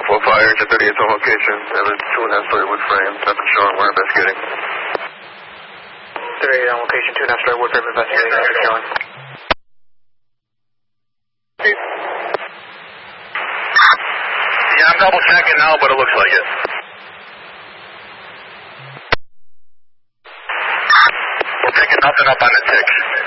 4 fire to 38th on location. There was 2.5-story wood frame. Nothing showing. We're investigating. 38 on location, 2.5-story wood frame investigating. Nothing showing. Yeah, I'm double checking now, but it looks like it. We're picking nothing up on the tick.